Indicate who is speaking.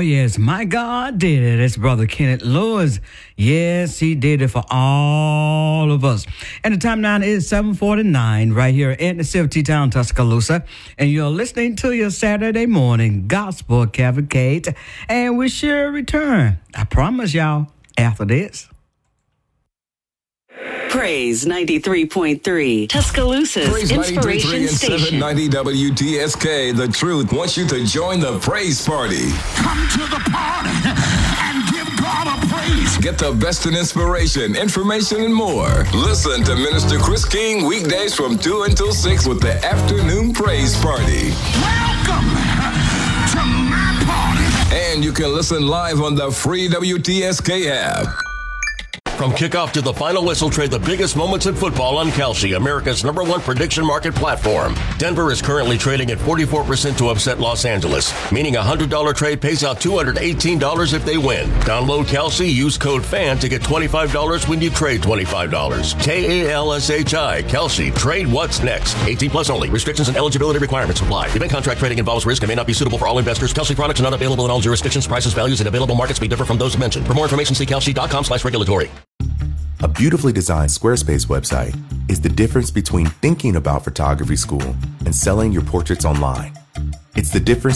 Speaker 1: yes, my God did it. It's Brother Kenneth Lewis. Yes, he did it for all of us. And the time now is 7:49 right here in the city town, Tuscaloosa. And you're listening to your Saturday morning gospel cavalcade. And we sure return, I promise y'all, after this.
Speaker 2: Praise 93.3, Tuscaloosa's
Speaker 3: Praise
Speaker 2: inspiration
Speaker 3: 93.3 and
Speaker 2: station.
Speaker 3: 790 WTSK. The Truth wants you to join the praise party.
Speaker 4: Come to the party and give God a praise.
Speaker 3: Get the best in inspiration, information, and more. Listen to Minister Chris King weekdays from 2 until 6 with the Afternoon Praise Party.
Speaker 4: Welcome to my party.
Speaker 3: And you can listen live on the free WTSK app.
Speaker 5: From kickoff to the final whistle, trade the biggest moments in football on Kalshi, America's #1 prediction market platform. Denver is currently trading at 44% to upset Los Angeles, meaning a $100 trade pays out $218 if they win. Download Kalshi, use code FAN to get $25 when you trade $25. KALSHI, Kalshi, trade what's next. 18 plus only. Restrictions and eligibility requirements apply. Event contract trading involves risk and may not be suitable for all investors. Kalshi products are not available in all jurisdictions. Prices, values, and available markets may differ from those mentioned. For more information, see kalshi.com/regulatory.
Speaker 6: A beautifully designed Squarespace website is the difference between thinking about photography school and selling your portraits online. It's the difference